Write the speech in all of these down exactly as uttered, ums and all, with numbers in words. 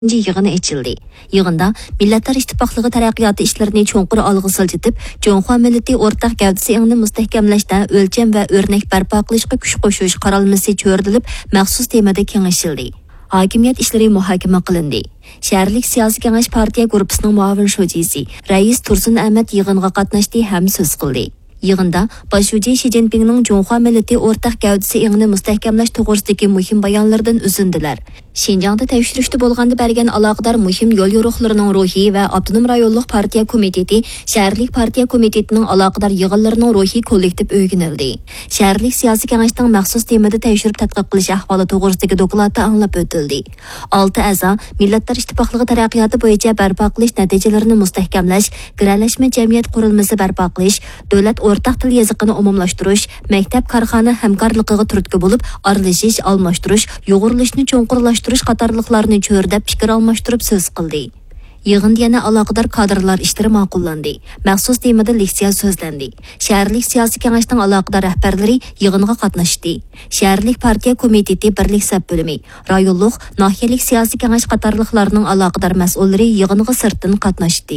yig'ini ochildi. Yig'inda Millatlar Ittifoqligi taraqqiyoti ishlarini cho'nqur olg'a siljitib, Jonxo millati o'rtaq gavdasi еңni mustahkamlashda o'lcham va o'rnak barpo qilishga kuch qo'shish qaralmasi cho'rdilib, maxsus temada kengashildi. Hokimiyat ishlari muhokama qilindi. Shaharlik siyosiy kengash partiya guruhining muavin sho'jisi Rais Tursun Ahmad yig'inga qatnashdi ham so'z qildi. Yig'inda Boshchi Shi Jinpingning Jonxo millati o'rtaq gavdasi еңni mustahkamlash to'g'risidagi muhim bayonlardan uzindilar. Şinjan'da tevşirişte bolğanda bergen alaqadar muhim yol yoruqlarının ruhi ve Abdunum Rayonluq Partiya Komiteti, Şəhərlik Partiya Komitetinin alaqadar yığınlarının ruhi kollektiv öygünildi. Şəhərlik siyasi kengaşning məxsus temada tevşirib tadqiq qilish ahvoli to'g'risidagi dokladda anglab o'tildi. olti a'zo Millatlar Ittifoqligi taraqqiyoti bo'yicha barpo qilish natijalarini mustahkamlash, giralashma jamiyat qurilmasi barpo qilish, davlat o'rtaq til yoziqini umumlashtirish, maktab korxona hamkorligiga turtki bo'lib, aralashish, almashtirish, yo'g'rilishni cho'nqurlash Turuş qatarlıqlarını çördəb fikir almışdırıb söz qıldı. Yığında yana aloqadar kadrlar işləri ma'qullandı. Məxsus temada leksiya sözləndi. Şəhərlik siyasi kengaşning aloqadar rəhbərləri yığınğa qatnaşdı. Şəhərlik Partiya Komiteti birlik səp bölümü, rayonluq, nahiyalik siyasi kengaş qatarlıqlarının aloqadar mas'ullari yığınğa sirtdan qatnaşdı.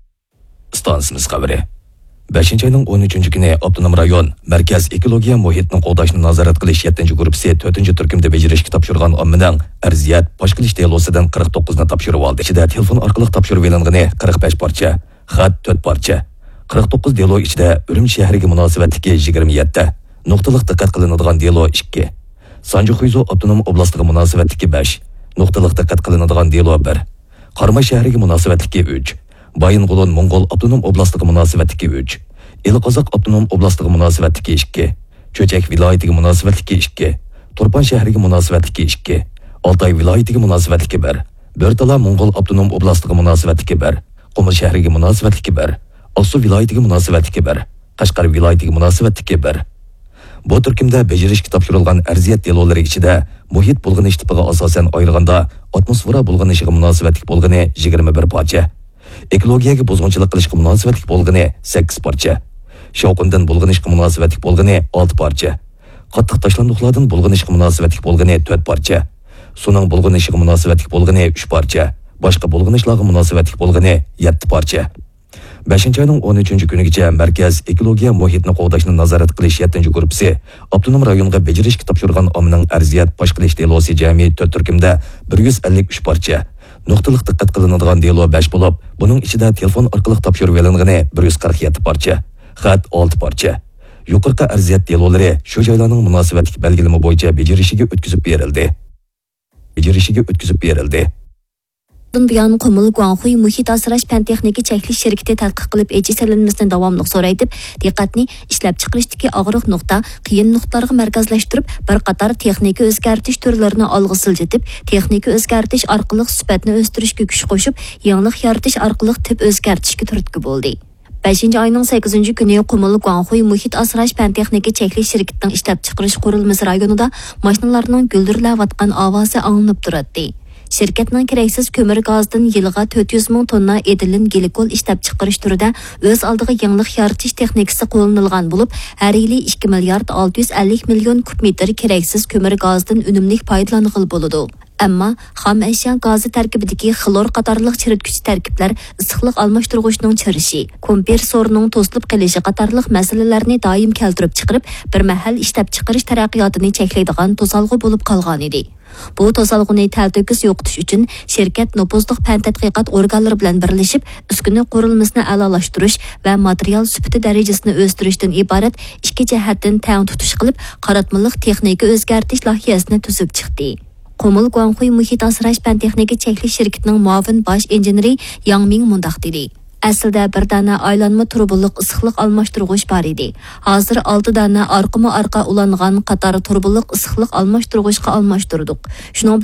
Stansimiz xabari. beshinchi ayning o'n uchinchi kuni Abdunum rayon Markaz ekologiya muhitni qo'llashni nazorat qilish yettinchi guruhi to'rtinchi turkumda bajirishga topshirgan ommaning arziyat boshqilish delosidan qirq to'qqiz ni topshirib oldi. Ichida telefon orqali topshirib olingani qirq besh parcha, xat to'rt parcha. qirq to'qqiz delo ichida Urumchi shahriga munosabatli yigirma yetti, nuqtaliq diqqat qilinadigan delo ikki, Sanjuxuyzo Abdunum oblastiga munosabatli besh, nuqtaliq diqqat qilinadigan delo bir, Qarama shahriga munosabatli uch, Baying'ulon Mongol Abdunum oblastiga munosabatli uch, Elqozoq Abdunum oblastiga munosabatli ikki, Cho'chak viloyatiga munosabatli ikki, Turpan shahriga munosabatli ikki, Oltoy viloyatiga munosabatli bir, Bo'rtala Mongol Abdunum oblastiga munosabatli bir, Qumur shahriga munosabatli bir, Oqsu viloyatiga munosabatli bir, Qashqar viloyatiga munosabatli bir. Bu turkumda bajirishga topshirilgan arziyat delolari ichida muhit bulg'anish tipiga asosan ayirganda atmosfera bulg'anishiga munosabatli bo'lgani yigirma bir parcha. Ekologiyaga buzg'unchilik qilishga munosabatli bo'lgani sakkiz parcha. Shovqindan bulg'anishga munosabatli bo'lgani olti parcha. Qattiq tashlandiqlardan bulg'anishga munosabatli bo'lgani to'rt parcha. Suning bulg'anishiga munosabatli bo'lgani uch parcha. Boshqa bulg'anishlarga munosabatli bo'lgani yetti parcha. beshinchi ayning o'n uchinchi kunigacha Markaz ekologiya muhitni qo'llashni nazorat qilish yettinchi guruhi Abdunum rayonga bajirishga topshirgan ommaning arziyat boshqilish delosi jami to'rt turkumda bir yuz ellik uch parcha. Nuqtaliq diqqat qilinadigan delo besh bo'lib, buning ichida telefon orqali topshirib olingani bir yuz qirq yetti parcha, xat olti parcha. Yuqorqi arziyat delolari shu joylarning munosabatli belgilama bo'yicha bajirishiga o'tkazib berildi. Bajirishiga o'tkazib berildi. Bundan buyon Qumul Guangxuy muhit asrash fan texnika cheklash shirkati tadqiq qilib echi salinmasini davomli so'raytib, diqqatni ishlab chiqarishdagi og'riq nuqta, qiyin nuqtalarga markazlashtirib, bir qator texnika o'zgartirish turlarini olg'a siljitib, texnika o'zgartirish orqali sifatni o'stirishga kuch qo'shib, yangilik yaratish orqali tip o'zgartirishga turtki bo'ldi. beshinchi ayning sakkizinchi kuni Qumul Guangxuy muhit asrash fan texnika cheklash shirkatining ishlab chiqarish qurilmasi rayonida mashinalarning guldirlayotgan ovozi anglanib turadi. Şirketning keraksiz ko'mir gazidan yiliga to'rt yuz ming tonna etilin glikol ishlab chiqarish turida o'z oldiga yangilik yaratish texnikasi qo'llanilgan bo'lib, har yili ikki milliard olti yuz ellik million kub metr keraksiz ko'mir gazidan unumli foydalanilgan bo'ladi. Ammo xom ashyo gazi tarkibidagi xlor qatorliq chiritgich tarkiblar issiqlik almashtirg'ichning chirishi, kompressorning to'silib qolishi qatorliq masalalarni doim keltirib chiqarib, bir mahal ishlab chiqarish taraqqiyotini cheklaydigan to'salg'i bo'lib qolgan edi. Bu to'salg'ini talto'kis yo'qotish uchun shirkat nopozliq fan tadqiqot organlari bilan birlashib, uskuna qurilmasini a'lolashtirish va material sifati darajasini o'stirishdan iborat ikki jihatdan tang tutish qilib, qaratmaliq texnika o'zgartirish loyihasini tuzib chiqdi. Qumul Guangxuy muhit asrash fan texnika cheklash shirkatining muavin bosh injeneri Yang Ming mundaq dedi. Aslida bir dana aylanma turbuliq issiqlik almashtirg'ich bor edi. Hozir olti dana orqama orqa ulangan qator turbuliq issiqlik almashtirg'ichga almashtirdik. Shuning